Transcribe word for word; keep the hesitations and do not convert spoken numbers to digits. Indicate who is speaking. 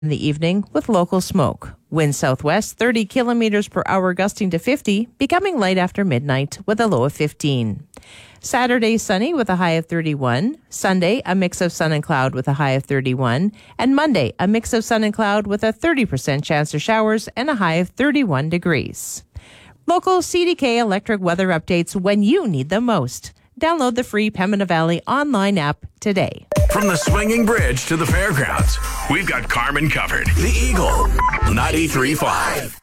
Speaker 1: in the evening with local smoke. Wind southwest thirty kilometers per hour gusting to fifty, becoming light after midnight with a low of fifteen. Saturday sunny with a high of thirty-one. Sunday a mix of sun and cloud with a high of thirty-one. And Monday a mix of sun and cloud with a thirty percent chance of showers and a high of thirty-one degrees. Local C D K electric weather updates when you need them most. Download the free Pembina Valley online app today.
Speaker 2: From the swinging bridge to the fairgrounds, we've got Carmen covered. The Eagle, ninety-three point five.